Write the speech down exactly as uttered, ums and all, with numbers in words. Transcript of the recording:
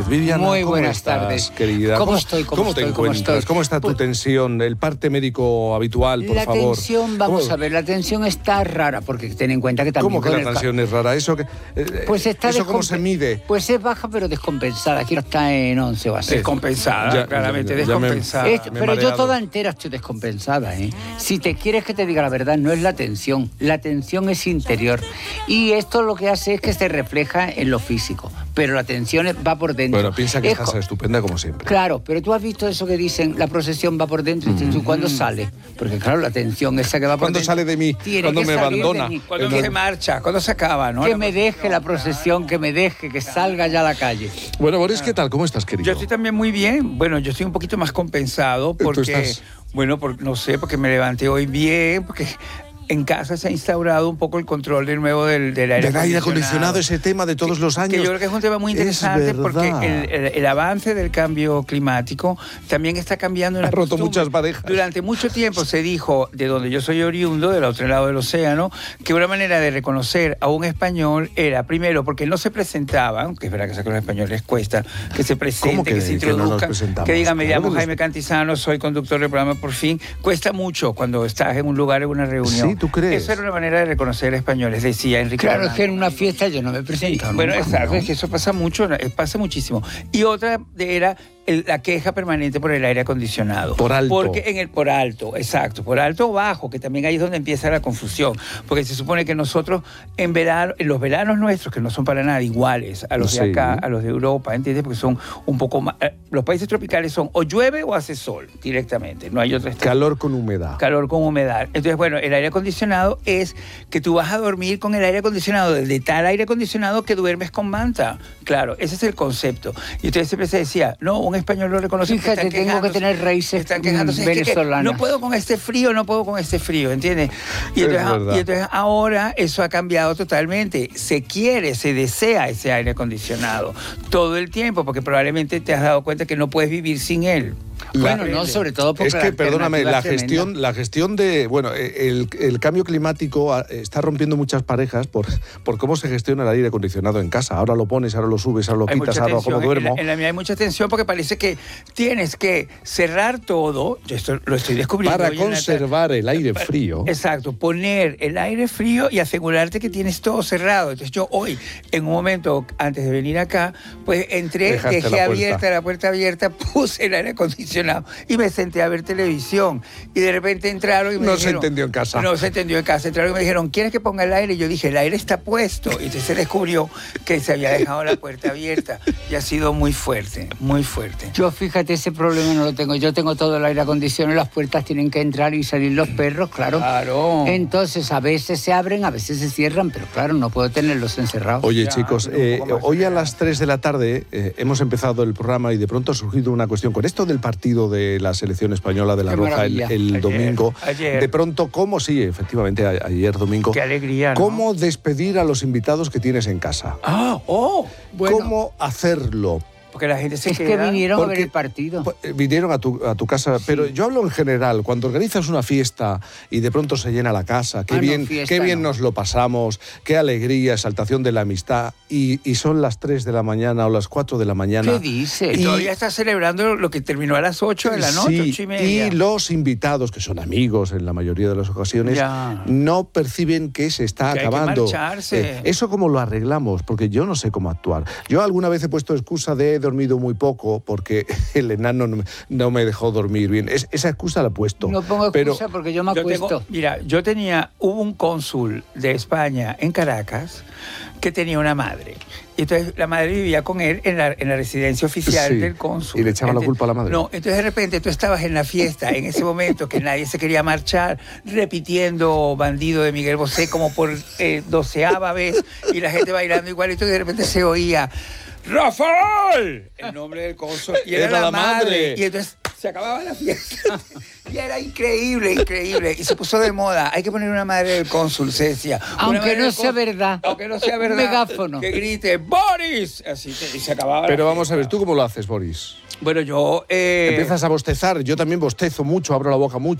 Viviana, Muy ¿cómo buenas estás, tardes. querida? ¿Cómo estoy? ¿Cómo, ¿Cómo estoy? te ¿Cómo encuentras? estoy? ¿Cómo está tu Pues, tensión? El parte médico habitual, por la favor. tensión, vamos ¿Cómo? a ver, la tensión está rara, porque ten en cuenta que también... ¿Cómo que con la el ca- tensión es rara? ¿Eso, que, eh, Pues está ¿eso cómo descompe- se mide? Pues es baja pero descompensada. Aquí no está en once o así. Descompensada, Ya- claramente ya- ya me- descompensada. Esto- me he pero yo mareado. toda entera estoy descompensada, ¿eh? Si te quieres que te diga la verdad, no es la tensión. La tensión es interior. Y esto lo que hace es que se refleja en lo físico. Pero la tensión es- va por dentro. Bueno, piensa que Es estás co- estupenda como siempre. Claro, pero tú has visto eso que dicen, la procesión va por dentro, y dices tú, ¿cuándo sale? Porque claro, la tensión esa que va por ¿Cuándo dentro... sale de mí? tiene ¿Cuándo que me salir de abandona? mí. Cuando El- se marcha, cuando se acaba, ¿no? Que La me procesión. deje la procesión, que me deje, que salga ya a la calle. Bueno, Boris, ¿qué tal? ¿Cómo estás, querido? Yo estoy también muy bien. Bueno, yo estoy un poquito más compensado porque, estás- bueno, por, no sé, porque me levanté hoy bien, porque en casa se ha instaurado un poco el control de nuevo del, del aire Del aire acondicionado. acondicionado, ese tema de todos los años. Que yo creo que es un tema muy interesante Es porque verdad. el, el- el avance del cambio climático también está cambiando. Ha una roto costumbre. muchas parejas. Durante mucho tiempo se dijo, de donde yo soy oriundo, del otro lado del océano, que una manera de reconocer a un español era, primero, porque no se presentaban, que es verdad que eso a los españoles les cuesta, que se presenten, ¿Cómo que, que- se que no nos introduzcan, presentamos? que digan, me Claro llamo que nos- Jaime Cantizano, soy conductor del programa Por Fin. Cuesta mucho cuando estás en un lugar, en una reunión. Sí, ¿tú crees? Esa era una manera de reconocer españoles, decía Enrique. Claro, es Hernández. que en una fiesta yo no me presento. Bueno, nunca, exacto, ¿no? es que eso pasa mucho, eh, pasa muchísimo. Y otra de- era el- la queja permanente por el aire acondicionado. Por alto. Porque en el por alto, exacto, por alto o bajo, que también ahí es donde empieza la confusión. Porque se supone que nosotros en verano, en los veranos nuestros, que no son para nada iguales a los Sí. de acá, a los de Europa, ¿entiendes? Porque son un poco más... eh, los países tropicales son o llueve o hace sol directamente, no hay otra estación. Calor con humedad. Calor con humedad. Entonces, bueno, el aire acondicionado es que tú vas a dormir con el aire acondicionado, de tal aire acondicionado que duermes con manta. Claro, ese es el concepto. Y entonces siempre se decía, no, un español lo reconoce. que Fíjate, están tengo que quejándose, tener raíces están quejándose, es que- que venezolanas. no puedo con este frío, no puedo con este frío, ¿entiendes? Y Es entonces, verdad. y entonces ahora eso ha cambiado totalmente. Se quiere, se desea ese aire acondicionado todo el tiempo, porque probablemente te has dado cuenta que no puedes vivir sin él. Bueno, no, sobre todo porque Es que, la perdóname, alternativa la es tremenda. gestión, la gestión de... Bueno, el, el cambio climático ah, está rompiendo muchas parejas por, por cómo se gestiona el aire acondicionado en casa. Ahora lo pones, ahora lo subes, ahora lo Hay quitas, mucha ahora tensión. como duermo. En la, en la mía hay mucha tensión porque parece que tienes que cerrar todo. Yo esto lo estoy descubriendo. Para hoy en la conservar el aire tarde. frío. Exacto, poner el aire frío y asegurarte que tienes todo cerrado. Entonces yo hoy, en un momento antes de venir acá, pues entré, Dejaste dejé la puerta. abierta la puerta abierta, puse el aire acondicionado y me senté a ver televisión. Y de repente entraron y me No se dijeron... entendió en casa. No se entendió en casa. Entraron y me dijeron, ¿quieres que ponga el aire? Y yo dije, el aire está puesto. Y entonces se descubrió que se había dejado la puerta abierta. Y ha sido muy fuerte, muy fuerte. Yo, fíjate, ese problema no lo tengo. Yo tengo todo el aire acondicionado, las puertas tienen que entrar y salir los perros, claro. Claro. Entonces, a veces se abren, a veces se cierran, pero claro, no puedo tenerlos encerrados. Oye, Ya, chicos, pero un eh, poco más hoy a allá. las tres de la tarde eh, hemos empezado el programa y de pronto ha surgido una cuestión con esto del partido de la selección española de la Qué Roja el, maravilla. el Ayer, domingo. ayer. De pronto, ¿cómo? Sí, efectivamente, a- ayer domingo. Qué alegría, ¿no? ¿Cómo despedir a los invitados que tienes en casa? Ah, oh, bueno. ¿Cómo hacerlo? Porque la gente se Es que queda... vinieron a ver Porque- el partido. Pues, eh, Vinieron a tu, a tu casa, pero yo hablo en general, cuando organizas una fiesta y de pronto se llena la casa, qué Ah, no, bien, fiesta qué bien no. nos lo pasamos, qué alegría, exaltación de la amistad, y, y son las tres de la mañana o las cuatro de la mañana. ¿Qué dices? Y todavía está celebrando lo que terminó a las ocho de la noche, Sí, ocho y media. y los invitados, que son amigos en la mayoría de las ocasiones, Ya. no perciben que se está Que hay que acabando. marcharse. Eh, ¿Eso cómo lo arreglamos? Porque yo no sé cómo actuar. Yo alguna vez he puesto excusa de he dormido muy poco porque el enano no me, no me dejó dormir bien. Es- esa excusa la he puesto. No pongo pero excusa porque yo me Yo acuesto. tengo- mira, yo tenía, hubo un cónsul de España en Caracas que tenía una madre. Y entonces la madre vivía con él en la, en la residencia oficial Sí, del cónsul. y le echaba la Ente- culpa a la madre. No, entonces de repente tú estabas en la fiesta, en ese momento que nadie se quería marchar, repitiendo Bandido de Miguel Bosé como por eh, doceava vez, y la gente bailando igualito, y de repente se oía... ¡Rafael! El nombre del cónsul. Y era, Era la, la madre. madre. Y entonces se acababa la fiesta. Y era increíble, increíble. Y se puso de moda. Hay que poner una madre del cónsul, se decía. Una Aunque madre no del sea cónsul, verdad. Aunque no sea verdad. Megáfono. Que grite, ¡Boris! Así que y se acababa la Pero vamos a ver, fiesta. ¿tú cómo lo haces, Boris? Bueno, yo... eh, Empiezas a bostezar, yo también bostezo mucho, abro la boca mucho.